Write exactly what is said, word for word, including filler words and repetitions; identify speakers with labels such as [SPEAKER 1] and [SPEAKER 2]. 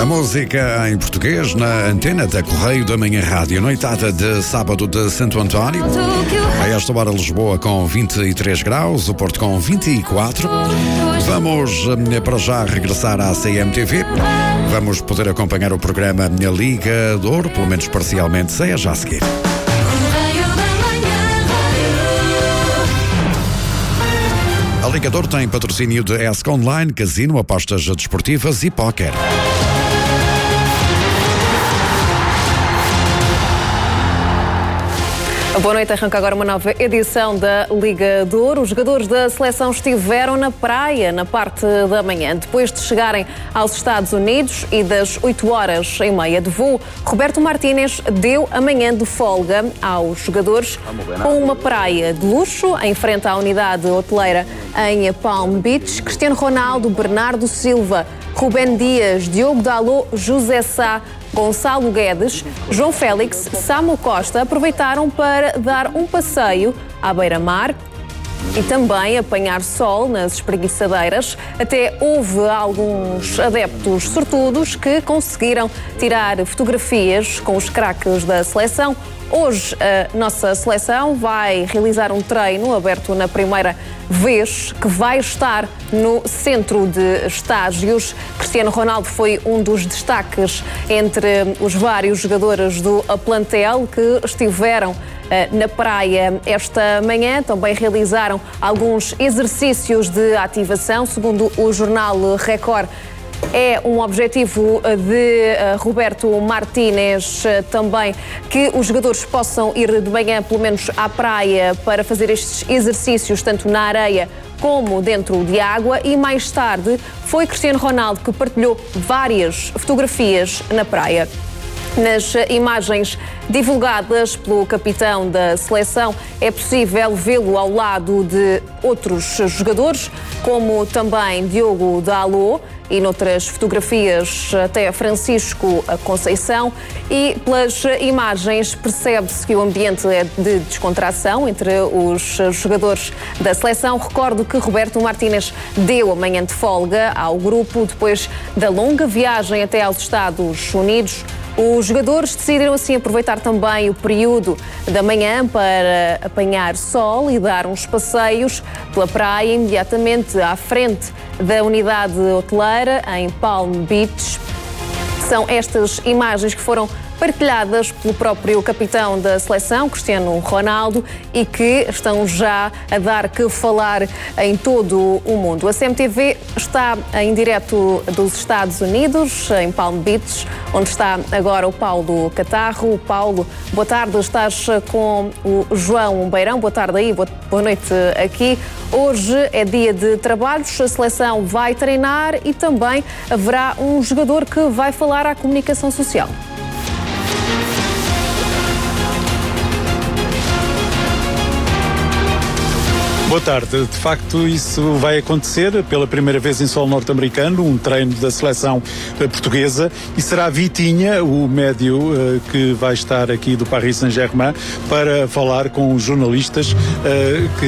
[SPEAKER 1] A música em português na antena da Correio da Manhã Rádio, noitada de sábado de Santo António. A esta hora Lisboa com vinte e três graus, o Porto com vinte e quatro. Vamos para já regressar à C M T V. Vamos poder acompanhar o programa Liga de Ouro, pelo menos parcialmente, sei já a seguir. A Liga de Ouro tem patrocínio de E S C Online, casino, apostas desportivas e póquer.
[SPEAKER 2] Boa noite, arranca agora uma nova edição da Liga de Ouro. Os jogadores da seleção estiveram na praia na parte da manhã. Depois de chegarem aos Estados Unidos e das oito horas e meia de voo, Roberto Martínez deu a manhã de folga aos jogadores com uma praia de luxo em frente à unidade hoteleira em Palm Beach. Cristiano Ronaldo, Bernardo Silva, Rubén Dias, Diogo Dalot, José Sá, Gonçalo Guedes, João Félix, Samu Costa aproveitaram para dar um passeio à beira-mar e também apanhar sol nas espreguiçadeiras. Até houve alguns adeptos sortudos que conseguiram tirar fotografias com os craques da seleção. Hoje a nossa seleção vai realizar um treino aberto na primeira vez que vai estar no centro de estágios. Cristiano Ronaldo foi um dos destaques entre os vários jogadores do plantel que estiveram na praia esta manhã. Também realizaram alguns exercícios de ativação. Segundo o jornal Record, é um objetivo de Roberto Martínez também que os jogadores possam ir de manhã pelo menos à praia para fazer estes exercícios tanto na areia como dentro de água, e mais tarde foi Cristiano Ronaldo que partilhou várias fotografias na praia. Nas imagens divulgadas pelo capitão da seleção é possível vê-lo ao lado de outros jogadores, como também Diogo Dalot, e noutras fotografias até Francisco Conceição, e pelas imagens percebe-se que o ambiente é de descontração entre os jogadores da seleção. Recordo que Roberto Martínez deu a manhã de folga ao grupo depois da longa viagem até aos Estados Unidos. Os jogadores decidiram assim aproveitar também o período da manhã para apanhar sol e dar uns passeios pela praia imediatamente à frente da unidade hoteleira em Palm Beach. São estas imagens que foram partilhadas pelo próprio capitão da seleção, Cristiano Ronaldo, e que estão já a dar que falar em todo o mundo. A C M T V está em direto dos Estados Unidos, em Palm Beach, onde está agora o Paulo Catarro. Paulo, boa tarde, estás com o João Beirão. Boa tarde aí, boa noite aqui. Hoje é dia de trabalhos, a seleção vai treinar e também haverá um jogador que vai falar à comunicação social.
[SPEAKER 3] Boa tarde. De facto, isso vai acontecer pela primeira vez em solo norte-americano, um treino da seleção portuguesa, e será Vitinha, o médio uh, que vai estar aqui do Paris Saint-Germain, para falar com os jornalistas uh, que